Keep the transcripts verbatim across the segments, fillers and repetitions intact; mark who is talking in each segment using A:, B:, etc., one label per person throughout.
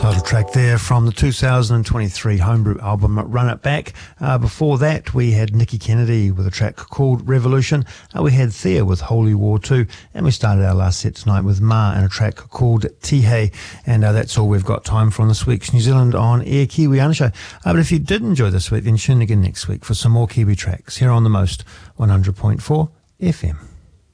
A: Title track there from the two thousand twenty-three Homebrew album Run It Back. Uh, before that, we had Nicky Kennedy with a track called Revolution. Uh, we had Thea with Holy War two. And we started our last set tonight with Ma and a track called Tihei. And uh, that's all we've got time for on this week's New Zealand On Air Kiwiana Show. Uh, but if you did enjoy this week, then tune in again next week for some more Kiwi tracks here on the Most one hundred point four F M.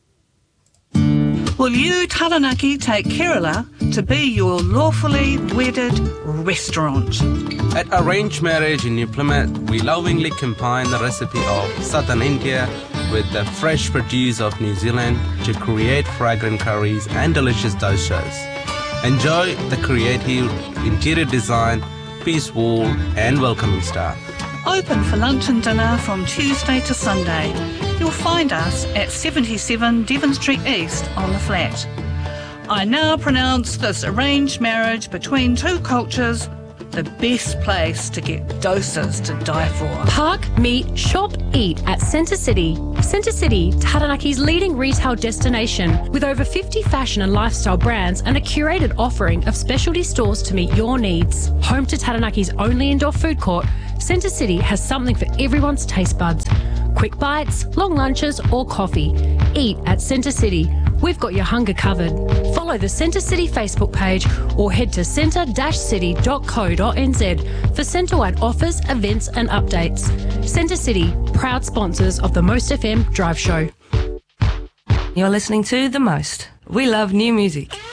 B: Will you, Taranaki, take Kerala to be your lawfully wedded restaurant?
C: At Arranged Marriage in New Plymouth, we lovingly combine the recipe of southern India with the fresh produce of New Zealand to create fragrant curries and delicious doshas. Enjoy the creative interior design, peace wall and welcoming staff.
B: Open for lunch and dinner from Tuesday to Sunday. You'll find us at seventy-seven Devon Street East on the flat. I now pronounce this arranged marriage between two cultures the best place to get doses to die for.
D: Park, meet, shop, eat at Centre City. Centre City, Taranaki's leading retail destination with over fifty fashion and lifestyle brands and a curated offering of specialty stores to meet your needs. Home to Taranaki's only indoor food court, Centre City has something for everyone's taste buds. Quick bites, long lunches or coffee. Eat at Centre City. We've got your hunger covered. Follow the Centre City Facebook page or head to centre dash city dot co dot n z for centre-wide offers, events and updates. Centre City, proud sponsors of the Most F M Drive Show.
E: You're listening to The Most. We love new music.